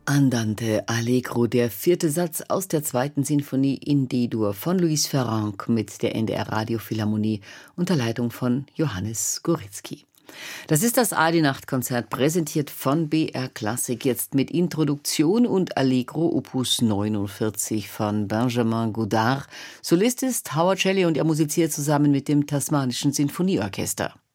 Andante Allegro, der vierte Satz aus der zweiten Sinfonie in D-Dur von Luis Ferrand mit der NDR Radiophilharmonie unter Leitung von Johannes Goritzky. Das ist das ARD-Nachtkonzert, präsentiert von BR Klassik, jetzt mit Introduktion und Allegro Opus 49 von Benjamin Godard. Solist ist Howard Shelley und er musiziert zusammen mit dem Tasmanischen Sinfonieorchester.